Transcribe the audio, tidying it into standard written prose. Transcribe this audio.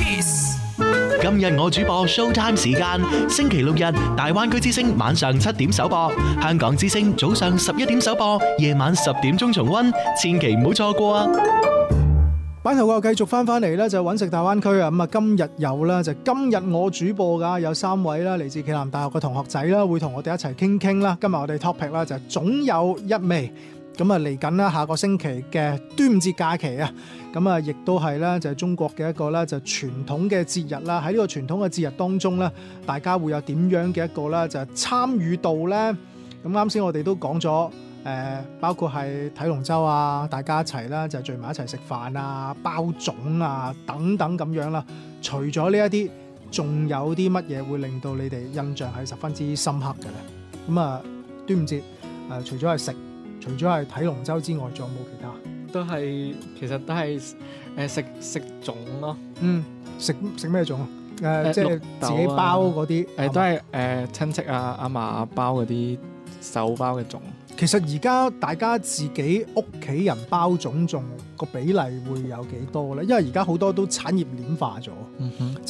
Kiss。 今日我主播 Showtime 時間，星期六日大灣區之聲晚上7點首播，香港之聲早上11點首播，夜晚10點鐘重溫，千祈唔好錯過啊！ 版頭我繼續翻嚟咧，就揾食大灣區啊！咁啊，今日有啦，就今日我主播噶有3位啦，嚟自暨南大學嘅同學仔啦，會同我哋一齊傾傾啦。今日我哋 topic 啦就總有一味。咁啊，嚟緊啦，下個星期嘅端午節假期啊，咁啊，亦都係咧就係中國嘅一個咧就傳統嘅節日啦。喺呢個傳統嘅節日當中咧，大家會有點樣嘅一個咧就係參與度咧？咁啱先我哋都講咗。包括係睇龍舟啊，大家一齊啦，就聚埋一齊食飯啊、包粽啊等等咁樣啦。除咗呢一啲，仲有啲乜嘢會令到你哋印象係十分之深刻嘅咧？咁啊，端午節除咗係食，除咗係睇龍舟之外，仲有冇其他？ 其實都係食粽咯。 食咩粽？即係自己包嗰啲。 都係親戚啊、阿嫲包嗰啲手包嘅粽。 其實而家大家自己屋企人包粽仲個比例會有幾多咧？因為而家好多都產業鏈化咗，